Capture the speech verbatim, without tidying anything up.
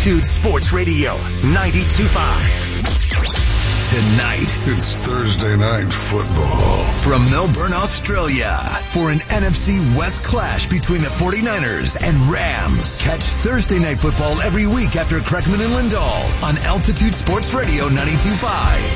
Altitude Sports Radio ninety-two point five. Tonight, it's Thursday night football. From Melbourne, Australia, for an N F C West clash between the forty-niners and Rams. Catch Thursday night football every week after Kreckman and Lindahl on Altitude Sports Radio ninety-two point five.